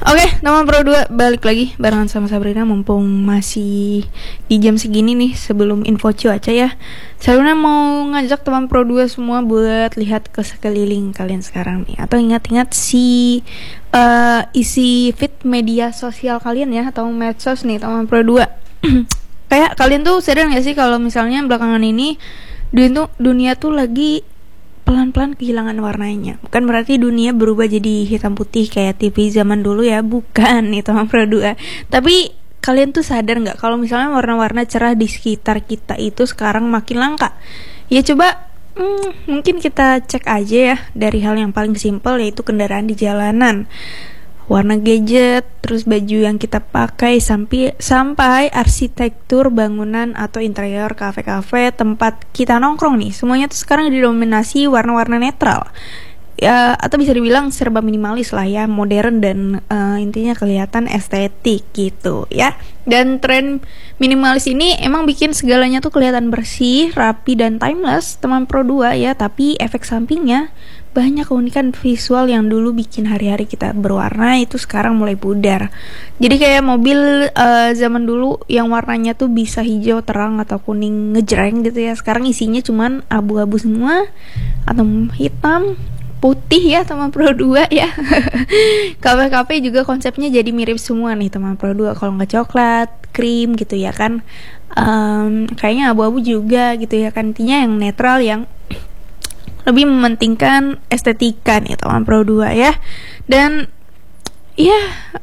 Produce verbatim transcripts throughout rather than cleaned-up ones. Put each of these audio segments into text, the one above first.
Oke, teman Pro dua balik lagi barengan sama Sabrina. Mumpung masih di jam segini nih sebelum info cuaca ya, Sabrina mau ngajak teman Pro dua semua buat lihat ke sekeliling kalian sekarang nih. Atau ingat-ingat si uh, isi feed media sosial kalian ya, atau medsos nih teman Pro dua. Kayak kalian tuh sadar gak sih kalau misalnya belakangan ini dunia tuh, dunia tuh lagi pelan-pelan kehilangan warnanya. Bukan berarti dunia berubah jadi hitam putih kayak T V zaman dulu ya, bukan nih teman Pro dua. Tapi kalian tuh sadar nggak kalau misalnya warna-warna cerah di sekitar kita itu sekarang makin langka? Ya coba hmm, mungkin kita cek aja ya dari hal yang paling simpel, yaitu kendaraan di jalanan, warna gadget, terus baju yang kita pakai, sampai sampai arsitektur bangunan atau interior kafe-kafe tempat kita nongkrong nih, semuanya tuh sekarang didominasi warna-warna netral ya, atau bisa dibilang serba minimalis lah ya, modern dan uh, intinya kelihatan estetik gitu ya. Dan tren minimalis ini emang bikin segalanya tuh kelihatan bersih, rapi dan timeless teman Pro dua ya, tapi efek sampingnya banyak keunikan visual yang dulu bikin hari-hari kita berwarna itu sekarang mulai pudar. Jadi kayak mobil uh, zaman dulu yang warnanya tuh bisa hijau terang atau kuning ngejreng gitu ya, sekarang isinya cuman abu-abu semua atau hitam putih ya teman Pro dua ya. Kafe-kafe juga konsepnya jadi mirip semua nih teman Pro dua, kalau nggak coklat, krim gitu ya kan, um, kayaknya abu-abu juga gitu ya kan, intinya yang netral, yang lebih mementingkan estetika nih teman Pro dua ya. Dan ya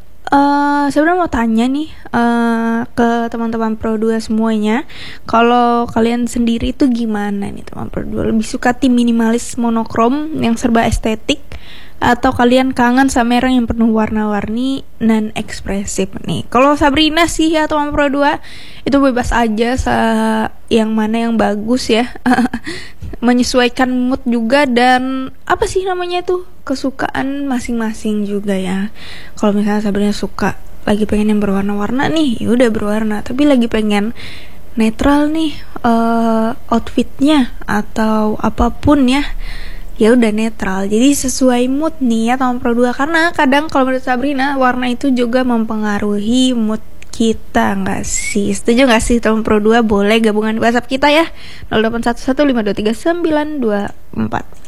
uh, sebenarnya mau tanya nih uh, ke teman-teman Pro dua semuanya, kalau kalian sendiri itu gimana nih teman Pro dua? Lebih suka tim minimalis monokrom yang serba estetik, atau kalian kangen sama era yang penuh warna-warni dan ekspresif nih? Kalau Sabrina sih ya teman Pro dua, itu bebas aja sa- yang mana yang bagus ya. Menyesuaikan mood juga, dan apa sih namanya itu, kesukaan masing-masing juga ya. Kalau misalnya Sabrina suka lagi pengen yang berwarna-warna nih, ya udah berwarna. Tapi lagi pengen netral nih uh, outfitnya atau apapun ya, ya udah netral. Jadi sesuai mood nih ya teman Pro dua, karena kadang kalau menurut Sabrina warna itu juga mempengaruhi mood kita, nggak sih? Setuju nggak sih teman Pro dua? Boleh gabungan di WhatsApp kita ya, nol delapan satu satu lima dua tiga sembilan dua empat.